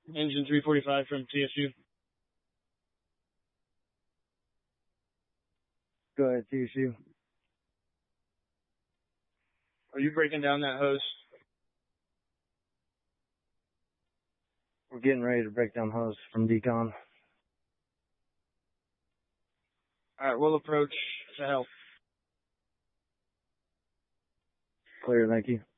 Engine 345 from TSU. Go ahead, TSU. Are you breaking down that hose? We're getting ready to break down hose from decon. Alright, we'll approach to help. Clear, thank you.